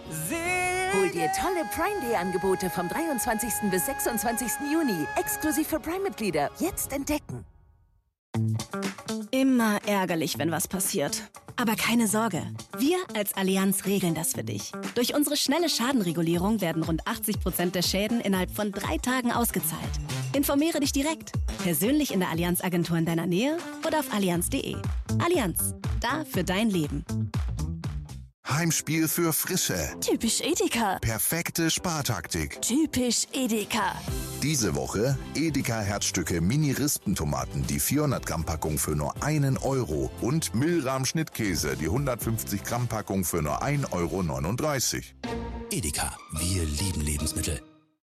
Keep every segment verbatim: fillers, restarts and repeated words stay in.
Hol dir tolle Prime Day Angebote vom dreiundzwanzigsten bis sechsundzwanzigsten Juni. Exklusiv für Prime-Mitglieder. Jetzt entdecken. Immer ärgerlich, wenn was passiert. Aber keine Sorge, wir als Allianz regeln das für dich. Durch unsere schnelle Schadenregulierung werden rund achtzig Prozent der Schäden innerhalb von drei Tagen ausgezahlt. Informiere dich direkt, persönlich in der Allianz-Agentur in deiner Nähe oder auf allianz punkt de. Allianz, da für dein Leben. Heimspiel für Frische. Typisch Edeka. Perfekte Spartaktik. Typisch Edeka. Diese Woche Edeka Herzstücke Mini-Rispentomaten, die vierhundert Gramm Packung für nur einen Euro und Milram Schnittkäse, die hundertfünfzig Gramm Packung für nur ein Euro neununddreißig. Edeka, wir lieben Lebensmittel.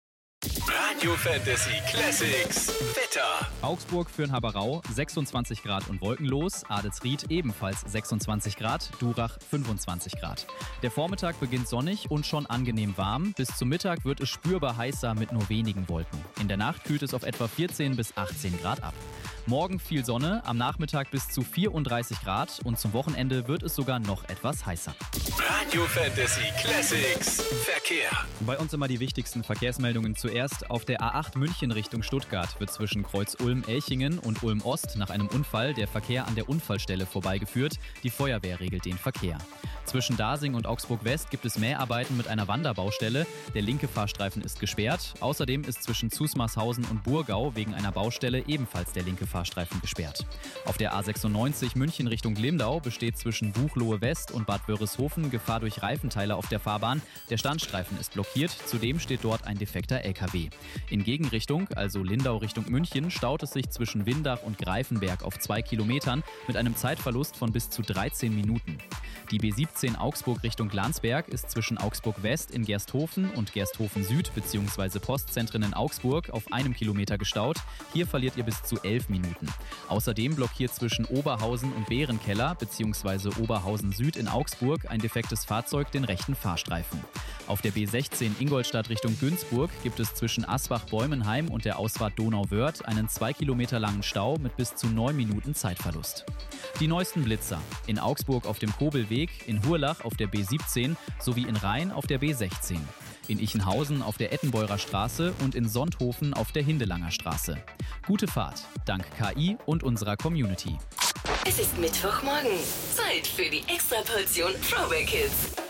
Radio Fantasy Classics Wetter. Augsburg für den Haberau sechsundzwanzig Grad und wolkenlos, Adelsried ebenfalls sechsundzwanzig Grad, Durach fünfundzwanzig Grad. Der Vormittag beginnt sonnig und schon angenehm warm. Bis zum Mittag wird es spürbar heißer mit nur wenigen Wolken. In der Nacht kühlt es auf etwa vierzehn bis achtzehn Grad ab. Morgen viel Sonne, am Nachmittag bis zu vierunddreißig Grad und zum Wochenende wird es sogar noch etwas heißer. Radio Fantasy Classics Verkehr. Bei uns immer die wichtigsten Verkehrsmeldungen zuerst. Auf der A acht München Richtung Stuttgart wird zwischen Kreuz Ulm-Elchingen und Ulm-Ost nach einem Unfall der Verkehr an der Unfallstelle vorbeigeführt. Die Feuerwehr regelt den Verkehr. Zwischen Dasing und Augsburg-West gibt es Mäharbeiten mit einer Wanderbaustelle. Der linke Fahrstreifen ist gesperrt. Außerdem ist zwischen Zusmarshausen und Burgau wegen einer Baustelle ebenfalls der linke Fahrstreifen gesperrt. Auf der A sechsundneunzig München Richtung Lindau besteht zwischen Buchloe West und Bad Wörishofen Gefahr durch Reifenteile auf der Fahrbahn. Der Standstreifen ist blockiert. Zudem steht dort ein defekter L K W. In Gegenrichtung, also Lindau Richtung München, staut es sich zwischen Windach und Greifenberg auf zwei Kilometern mit einem Zeitverlust von bis zu dreizehn Minuten. Die B siebzehn Augsburg Richtung Landsberg ist zwischen Augsburg West in Gersthofen und Gersthofen Süd bzw. Postzentren in Augsburg auf einem Kilometer gestaut. Hier verliert ihr bis zu elf Minuten. Außerdem blockiert zwischen Oberhausen und Bärenkeller bzw. Oberhausen Süd in Augsburg ein defektes Fahrzeug den rechten Fahrstreifen. Auf der B sechzehn Ingolstadt Richtung Günzburg gibt es zwischen Asbach-Bäumenheim und der Ausfahrt Donauwörth einen zwei Kilometer langen Stau mit bis zu neun Minuten Zeitverlust. Die neuesten Blitzer. In Augsburg auf dem Kobelweg, in Hurlach auf der B siebzehn sowie in Rhein auf der B sechzehn. In Ichenhausen auf der Ettenbeurer Straße und in Sonthofen auf der Hindelanger Straße. Gute Fahrt, dank K I und unserer Community. Es ist Mittwochmorgen. Zeit für die Extraportion Throwback Hits.